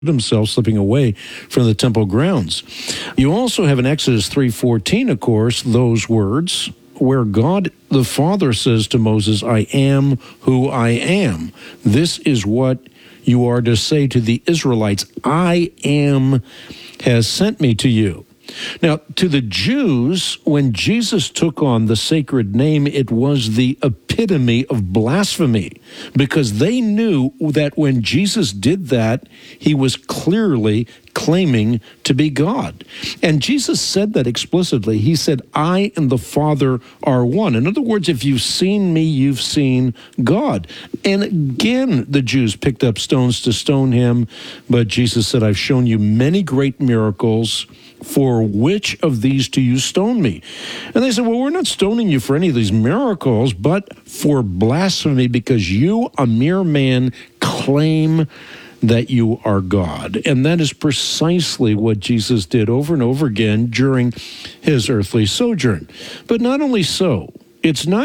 himself slipping away from the temple grounds. You also have in Exodus 3:14, of course, those words where God the Father says to Moses, I am who I am. This is what you are to say to the Israelites. I am has sent me to you. Now, to the Jews, when Jesus took on the sacred name, it was the epitome of blasphemy, because they knew that when Jesus did that, he was clearly claiming to be God. And Jesus said that explicitly. He said, I and the Father are one. In other words, if you've seen me, you've seen God. And again, the Jews picked up stones to stone him, but Jesus said, I've shown you many great miracles. For which of these do you stone me? And they said, well, we're not stoning you for any of these miracles, but for blasphemy, because you, a mere man, claim that you are God. And that is precisely what Jesus did over and over again during his earthly sojourn. But not only so, it's not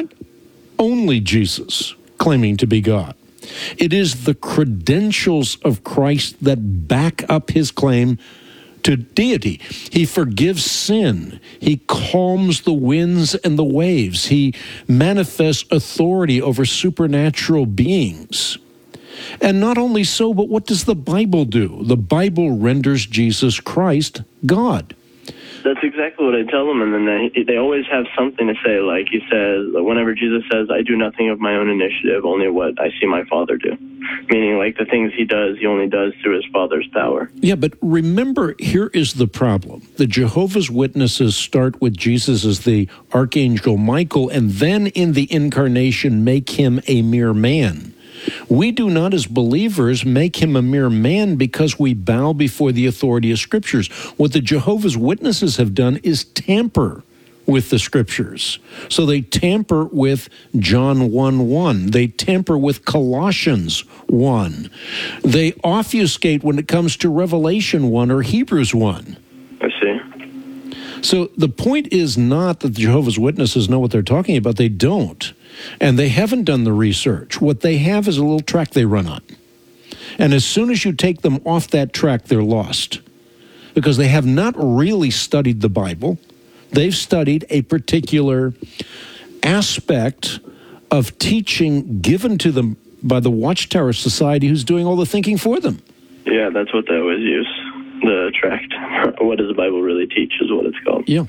only Jesus claiming to be God. It is the credentials of Christ that back up his claim to deity. He forgives sin. He calms the winds and the waves. He manifests authority over supernatural beings. And not only so, but what does the Bible do? The Bible renders Jesus Christ God. That's exactly what I tell them, and then they always have something to say. Like he says, whenever Jesus says, I do nothing of my own initiative, only what I see my Father do. Meaning, like, the things he does, he only does through his Father's power. Yeah, but remember, here is the problem. The Jehovah's Witnesses start with Jesus as the Archangel Michael, and then in the incarnation make him a mere man. We do not, as believers, make him a mere man because we bow before the authority of Scriptures. What the Jehovah's Witnesses have done is tamper with the Scriptures. So they tamper with John 1:1. They tamper with Colossians 1. They obfuscate when it comes to Revelation 1 or Hebrews 1. I see. So the point is not that the Jehovah's Witnesses know what they're talking about. They don't. And they haven't done the research. What they have is a little track they run on. And as soon as you take them off that track, they're lost. Because they have not really studied the Bible. They've studied a particular aspect of teaching given to them by the Watchtower Society, who's doing all the thinking for them. Yeah, that's what they always use. The tract. What does the Bible really teach is what it's called. Yeah.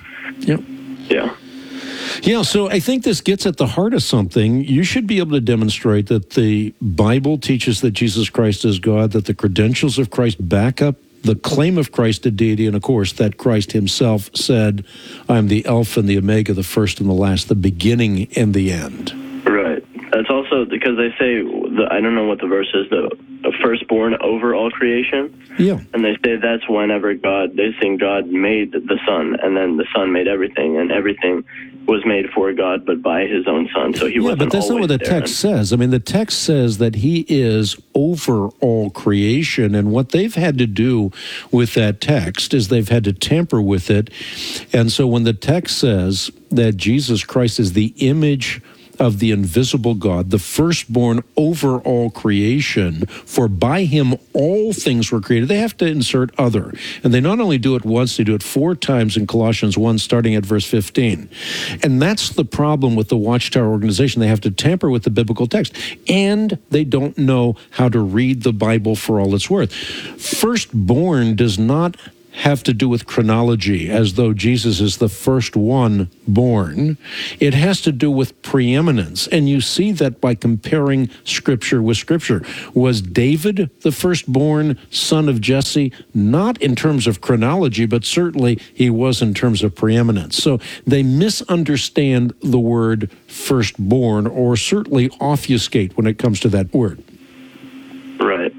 Yeah, so I think this gets at the heart of something. You should be able to demonstrate that the Bible teaches that Jesus Christ is God, that the credentials of Christ back up the claim of Christ to deity, and of course that Christ himself said, I am the Alpha and the Omega, the first and the last, the beginning and the end. Right. That's also because they say, I don't know what the verse is, the firstborn over all creation. Yeah. And they say that's whenever they think God made the Son, and then the Son made everything, and everything was made for God, but by his own Son. So he wasn't. Yeah, but that's not what the text says. I mean, the text says that he is over all creation, and what they've had to do with that text is they've had to tamper with it. And so when the text says that Jesus Christ is the image of the invisible God, the firstborn over all creation, for by him all things were created. They have to insert other. And they not only do it once, they do it 4 times in Colossians 1, starting at verse 15. And that's the problem with the Watchtower organization. They have to tamper with the biblical text. And they don't know how to read the Bible for all it's worth. Firstborn does not have to do with chronology, as though Jesus is the first one born. It has to do with preeminence, and you see that by comparing Scripture with Scripture. Was David the firstborn son of Jesse? Not in terms of chronology, but certainly he was in terms of preeminence. So they misunderstand the word firstborn, or certainly obfuscate when it comes to that word. Right.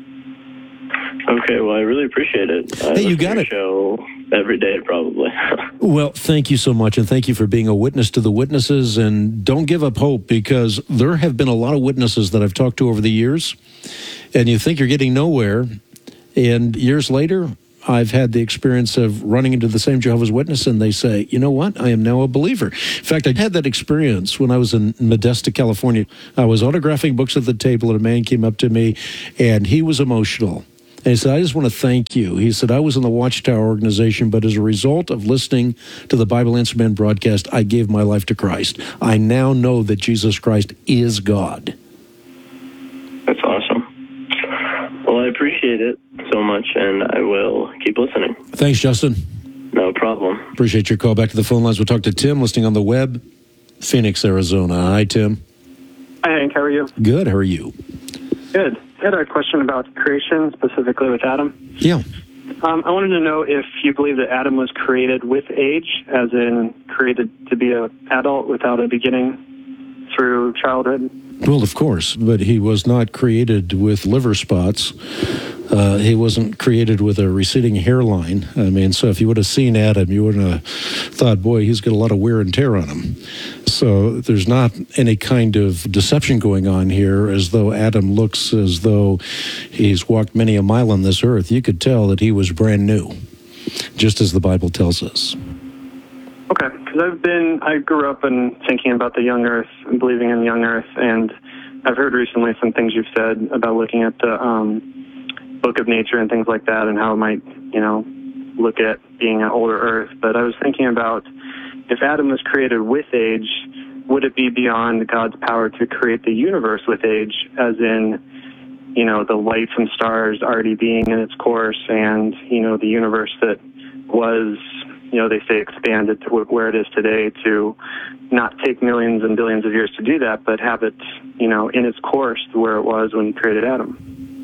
Okay, well, I really appreciate it. Hey, you got it. Show every day, probably. Well, thank you so much, and thank you for being a witness to the witnesses, and don't give up hope, because there have been a lot of witnesses that I've talked to over the years, and you think you're getting nowhere, and years later, I've had the experience of running into the same Jehovah's Witness, and they say, you know what, I am now a believer. In fact, I had that experience when I was in Modesto, California. I was autographing books at the table, and a man came up to me, and he was emotional. And he said, I just want to thank you. He said, I was in the Watchtower organization, but as a result of listening to the Bible Answer Man broadcast, I gave my life to Christ. I now know that Jesus Christ is God. That's awesome. Well, I appreciate it so much, and I will keep listening. Thanks, Justin. No problem. Appreciate your call. Back to the phone lines. We'll talk to Tim, listening on the web, Phoenix, Arizona. Hi, Tim. Hi, Hank. How are you? Good. How are you? Good. I had a question about creation, specifically with Adam. Yeah. I wanted to know if you believe that Adam was created with age, as in created to be an adult without a beginning through childhood. Well, of course, but he was not created with liver spots. He wasn't created with a receding hairline. I mean, so if you would have seen Adam, you wouldn't have thought, boy, he's got a lot of wear and tear on him. So there's not any kind of deception going on here, as though Adam looks as though he's walked many a mile on this earth. You could tell that he was brand new, just as the Bible tells us. Okay, because I grew up and thinking about the young earth and believing in young earth, and I've heard recently some things you've said about looking at the book of nature and things like that, and how it might, look at being an older earth. But I was thinking about, if Adam was created with age, would it be beyond God's power to create the universe with age, as in, the lights and stars already being in its course, and, the universe that was, they say expanded to where it is today, to not take millions and billions of years to do that, but have it, in its course to where it was when he created Adam.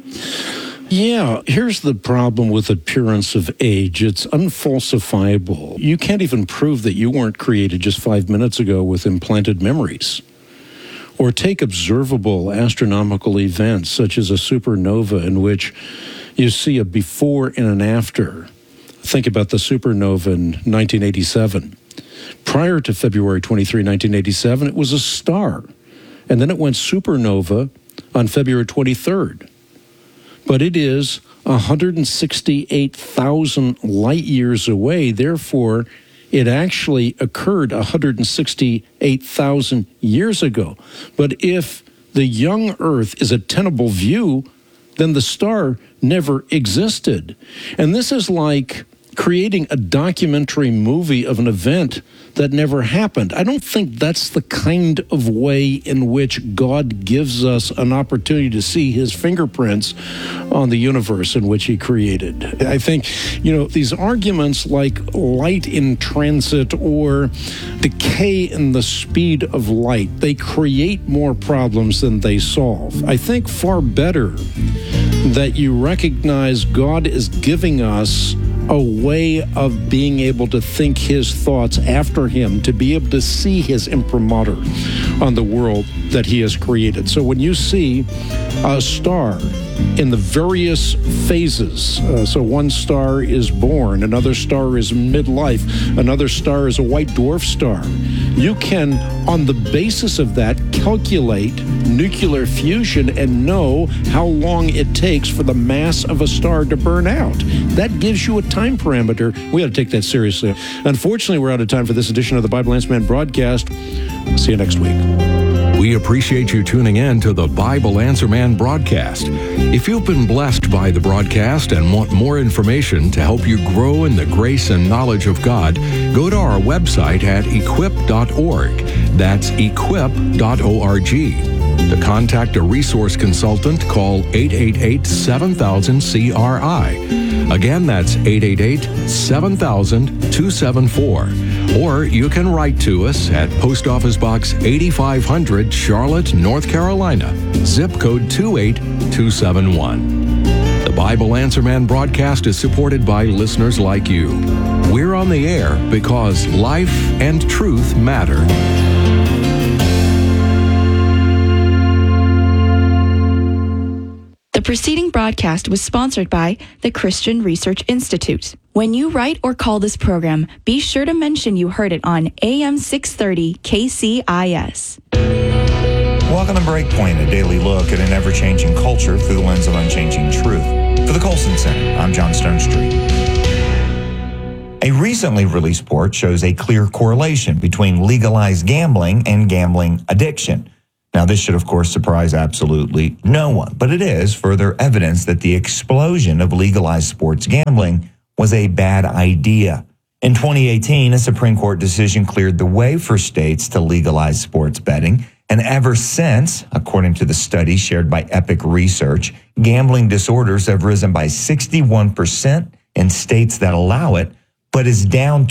Yeah, here's the problem with appearance of age. It's unfalsifiable. You can't even prove that you weren't created just 5 minutes ago with implanted memories. Or take observable astronomical events, such as a supernova, in which you see a before and an after. Think about the supernova in 1987. Prior to February 23, 1987, it was a star. And then it went supernova on February 23rd. But it is 168,000 light years away. Therefore, it actually occurred 168,000 years ago. But if the young Earth is a tenable view, then the star never existed. And this is like creating a documentary movie of an event that never happened. I don't think that's the kind of way in which God gives us an opportunity to see his fingerprints on the universe in which he created. I think, these arguments like light in transit or decay in the speed of light, they create more problems than they solve. I think far better that you recognize God is giving us a way of being able to think his thoughts after him, to be able to see his imprimatur on the world that he has created. So when you see a star in the various phases, so one star is born, another star is midlife, another star is a white dwarf star, you can, on the basis of that, calculate nuclear fusion and know how long it takes for the mass of a star to burn out. That gives you a time parameter. We ought to take that seriously. Unfortunately, we're out of time for this edition of the Bible Answer Man broadcast. See you next week. We appreciate you tuning in to the Bible Answer Man broadcast. If you've been blessed by the broadcast and want more information to help you grow in the grace and knowledge of God, go to our website at equip.org. That's equip.org. To contact a resource consultant, call 888-7000-CRI. Again, that's 888-7000-274. Or you can write to us at Post Office Box 8500, Charlotte, North Carolina, zip code 28271. The Bible Answer Man broadcast is supported by listeners like you. We're on the air because life and truth matter. The preceding broadcast was sponsored by the Christian Research Institute. When you write or call this program, be sure to mention you heard it on AM 630 KCIS. Welcome to Breakpoint, a daily look at an ever-changing culture through the lens of unchanging truth. For the Colson Center, I'm John Stonestreet. A recently released report shows a clear correlation between legalized gambling and gambling addiction. Now, this should, of course, surprise absolutely no one, but it is further evidence that the explosion of legalized sports gambling was a bad idea. In 2018, a Supreme Court decision cleared the way for states to legalize sports betting, and ever since, according to the study shared by Epic Research, gambling disorders have risen by 61% in states that allow it, but is down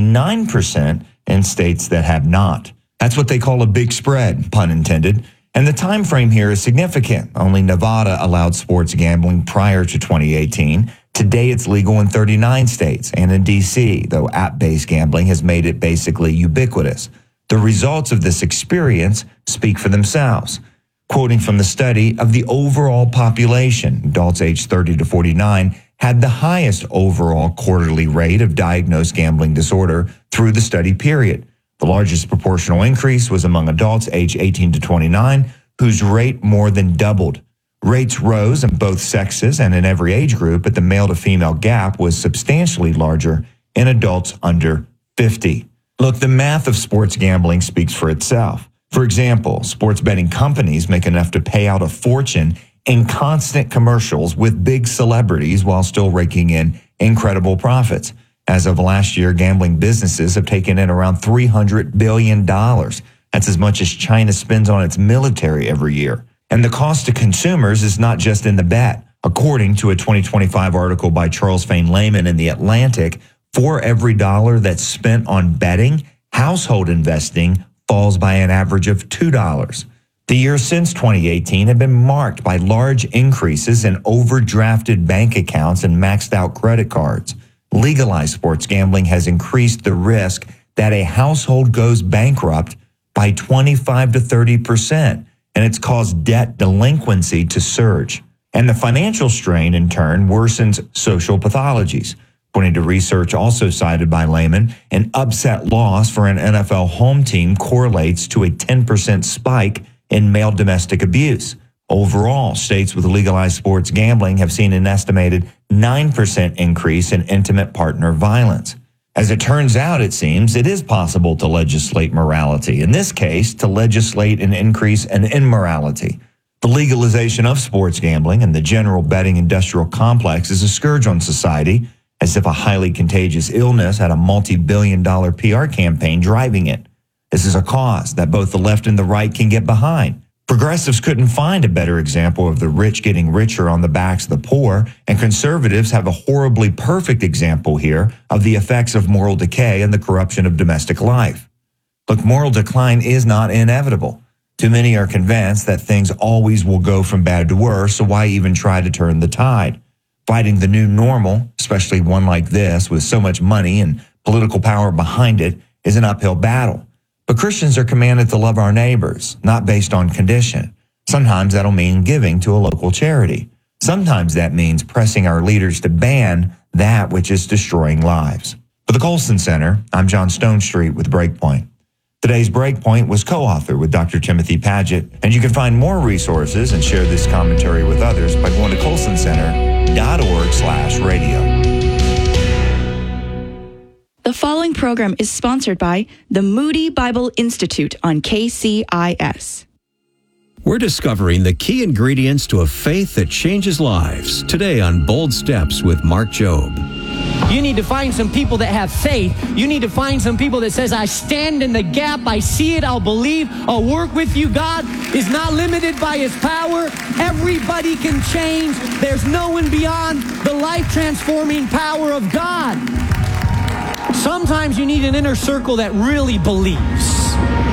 29% in states that have not. That's what they call a big spread, pun intended. And the time frame here is significant. Only Nevada allowed sports gambling prior to 2018. Today it's legal in 39 states and in D.C., though app-based gambling has made it basically ubiquitous. The results of this experience speak for themselves. Quoting from the study, of the overall population, adults aged 30 to 49 had the highest overall quarterly rate of diagnosed gambling disorder through the study period. The largest proportional increase was among adults aged 18 to 29, whose rate more than doubled. Rates rose in both sexes and in every age group, but the male to female gap was substantially larger in adults under 50. Look, the math of sports gambling speaks for itself. For example, sports betting companies make enough to pay out a fortune in constant commercials with big celebrities while still raking in incredible profits. As of last year, gambling businesses have taken in around $300 billion. That's as much as China spends on its military every year. And the cost to consumers is not just in the bet. According to a 2025 article by Charles Fane Lehman in The Atlantic, for every dollar that's spent on betting, household investing falls by an average of $2. The years since 2018 have been marked by large increases in overdrafted bank accounts and maxed out credit cards. Legalized sports gambling has increased the risk that a household goes bankrupt by 25 to 30%, and it's caused debt delinquency to surge. And the financial strain, in turn, worsens social pathologies. According to research also cited by Lehman, an upset loss for an NFL home team correlates to a 10% spike in male domestic abuse. Overall, states with legalized sports gambling have seen an estimated 9% increase in intimate partner violence. As it turns out, it seems, it is possible to legislate morality. In this case, to legislate an increase in immorality. The legalization of sports gambling and the general betting industrial complex is a scourge on society, as if a highly contagious illness had a multi-billion-dollar PR campaign driving it. This is a cause that both the left and the right can get behind. Progressives couldn't find a better example of the rich getting richer on the backs of the poor, and conservatives have a horribly perfect example here of the effects of moral decay and the corruption of domestic life. Look, moral decline is not inevitable. Too many are convinced that things always will go from bad to worse, so why even try to turn the tide? Fighting the new normal, especially one like this with so much money and political power behind it, is an uphill battle. But Christians are commanded to love our neighbors, not based on condition. Sometimes that'll mean giving to a local charity. Sometimes that means pressing our leaders to ban that which is destroying lives. For the Colson Center, I'm John Stonestreet with Breakpoint. Today's Breakpoint was co-authored with Dr. Timothy Paget, and you can find more resources and share this commentary with others by going to colsoncenter.org/radio. The following program is sponsored by the Moody Bible Institute on KCIS. We're discovering the key ingredients to a faith that changes lives today on Bold Steps with Mark Jobe. You need to find some people that have faith. You need to find some people that says, I stand in the gap, I see it, I'll believe, I'll work with you. God is not limited by his power. Everybody can change. There's no one beyond the life-transforming power of God. Sometimes you need an inner circle that really believes.